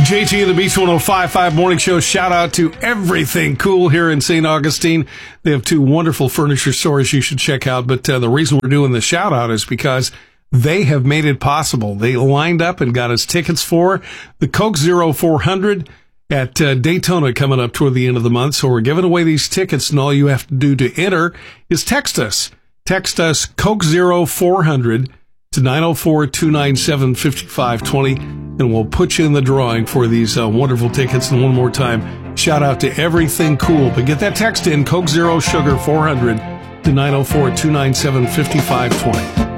JT and the Beach 105.5 Morning Show. Shout out to Everything Cool here in St. Augustine. They have two wonderful furniture stores you should check out. But the reason we're doing the shout out is because they have made it possible. They lined up and got us tickets for the Coke Zero 400 at Daytona coming up toward the end of the month. So we're giving away these tickets, and all you have to do to enter is text us. Text us Coke Zero 400 to 904-297-5520, and we'll put you in the drawing for these wonderful tickets. And one more time, shout out to Everything Cool. But get that text in, Coke Zero Sugar 400 to 904-297-5520.